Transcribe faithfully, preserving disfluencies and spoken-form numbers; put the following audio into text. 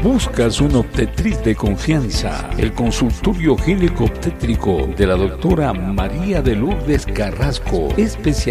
¿Buscas una obstetriz de confianza? El consultorio ginecobstétrico de la doctora María de Lourdes Carrasco, especialista